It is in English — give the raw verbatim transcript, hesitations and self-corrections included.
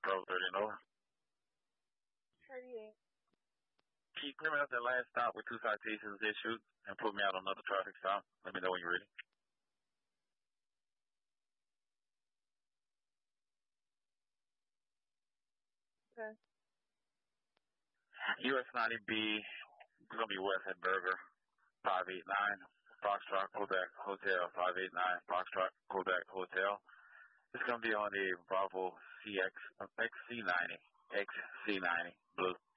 Bravo thirty over. thirty-eight. Can you clear me out that last stop with two citations issued and put me out on another traffic stop? Let me know when you're ready. Okay. U S ninety B, it's going to be West at Burger, five eight nine, Foxtrot, Quebec Hotel, five eight nine, Foxtrot, Quebec Hotel. It's going to be on the Bravo C X, X C ninety, X C ninety, blue.